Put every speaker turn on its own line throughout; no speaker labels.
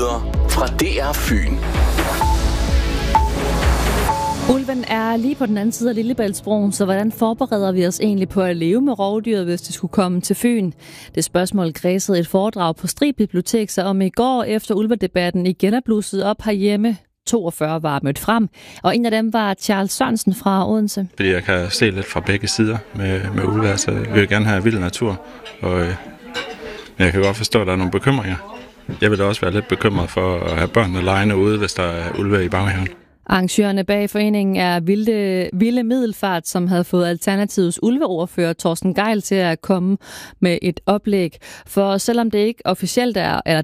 Nyheder fra DR Fyn.
Ulven er lige på den anden side af Lillebæltsbroen, så hvordan forbereder vi os egentlig på at leve med rovdyret, hvis det skulle komme til Fyn? Det spørgsmål kredsede et foredrag på Strib Bibliotek sig om i går, efter ulvedebatten igen er blusset op herhjemme. 42 var mødt frem, og en af dem var Charles Sørensen fra Odense.
Fordi jeg kan se lidt fra begge sider med ulve, altså jeg vil gerne have vild natur, og jeg kan godt forstå, at der er nogle bekymringer. Jeg vil da også være lidt bekymret for at have børnene legende ude, hvis der er ulve i baghaven.
Arrangørerne bag foreningen er Vilde Middelfart, som havde fået Alternativets ulveordfører Torsten Gejl til at komme med et oplæg. For selvom det ikke officielt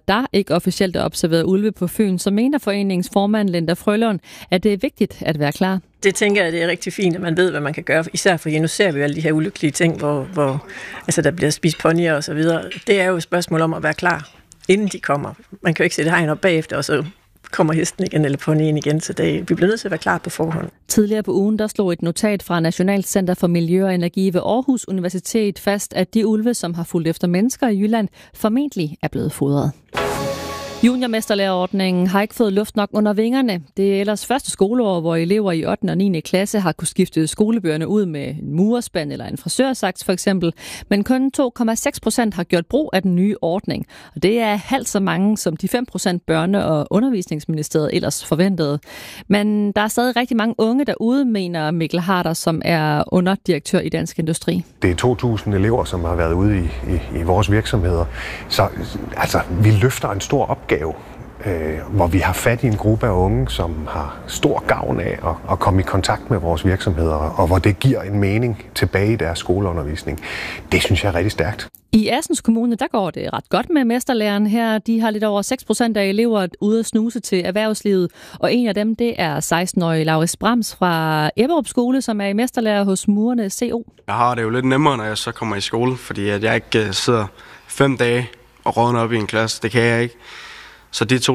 er observeret ulve på Fyn, så mener foreningens formand Linda Frølund, at det er vigtigt at være klar.
Det tænker jeg, det er rigtig fint, at man ved, hvad man kan gøre. Især fordi nu ser vi jo alle de her ulykkelige ting, hvor der bliver spist ponyer og så videre. Det er jo et spørgsmål om at være klar, inden de kommer. Man kan jo ikke sætte hegn op bagefter, og så kommer hesten igen eller ponyen igen, så vi bliver nødt til at være klar på forhånd.
Tidligere på ugen, der slog et notat fra Nationalt Center for Miljø og Energi ved Aarhus Universitet fast, at de ulve, som har fulgt efter mennesker i Jylland, formentlig er blevet fodret. Juniormesterlærerordningen har ikke fået luft nok under vingerne. Det er ellers første skoleår, hvor elever i 8. og 9. klasse har kunne skifte skolebøgerne ud med en murerspand eller en frisørsaks for eksempel. Men kun 2,6% har gjort brug af den nye ordning. Og det er halvt så mange, som de 5% Børne- og Undervisningsministeriet ellers forventede. Men der er stadig rigtig mange unge derude, mener Mikkel Harder, som er underdirektør i Dansk Industri.
Det er 2.000 elever, som har været ude i vores virksomheder. Så altså, vi løfter en stor opgave, hvor vi har fat i en gruppe af unge, som har stor gavn af at komme i kontakt med vores virksomheder, og hvor det giver en mening tilbage i deres skoleundervisning. Det synes jeg er rigtig stærkt.
I Assens Kommune, der går det ret godt med mesterlæreren her. De har lidt over 6% af elever ude at snuse til erhvervslivet, og en af dem, det er 16-årige Laurits Brams fra Ebberup Skole, som er i mesterlærer hos Murerne CO.
Jeg har det jo lidt nemmere, når jeg så kommer i skole, fordi at jeg ikke sidder 5 dage og rådner op i en klasse. Det kan jeg ikke. Så de 2